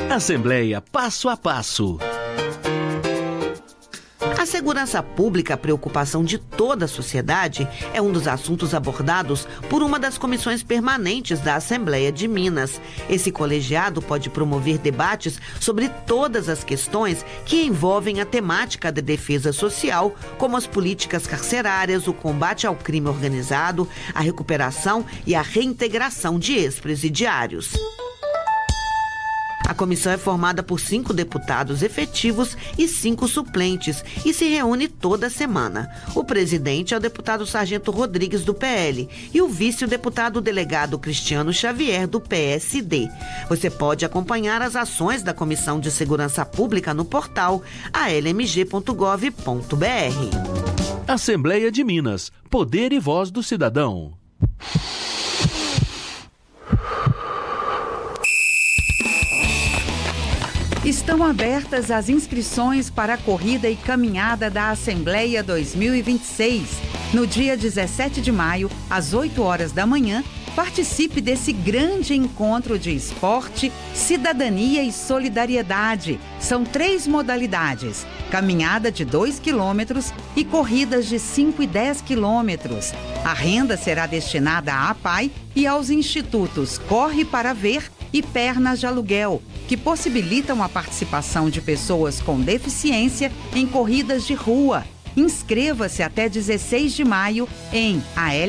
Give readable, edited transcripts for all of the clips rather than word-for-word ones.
Assembleia Passo a Passo. A segurança pública, a preocupação de toda a sociedade, é um dos assuntos abordados por uma das comissões permanentes da Assembleia de Minas. Esse colegiado pode promover debates sobre todas as questões que envolvem a temática da defesa social, como as políticas carcerárias, o combate ao crime organizado, a recuperação e a reintegração de ex-presidiários. A comissão é formada por 5 deputados efetivos e 5 suplentes e se reúne toda semana. O presidente é o deputado Sargento Rodrigues, do PL, e o vice, o deputado delegado Cristiano Xavier, do PSD. Você pode acompanhar as ações da Comissão de Segurança Pública no portal almg.gov.br. Assembleia de Minas. Poder e voz do cidadão. Estão abertas as inscrições para a corrida e caminhada da Assembleia 2026. No dia 17 de maio, às 8 horas da manhã, participe desse grande encontro de esporte, cidadania e solidariedade. São 3 modalidades: caminhada de 2 quilômetros e corridas de 5 e 10 quilômetros. A renda será destinada à APAI e aos institutos Corre para Ver e Pernas de Aluguel, que possibilitam a participação de pessoas com deficiência em corridas de rua. Inscreva-se até 16 de maio em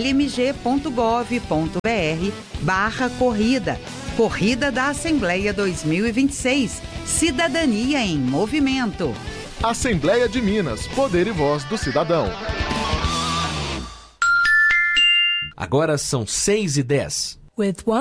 almg.gov.br/corrida. Corrida da Assembleia 2026. Cidadania em movimento. Assembleia de Minas. Poder e voz do cidadão. Agora são 6h10.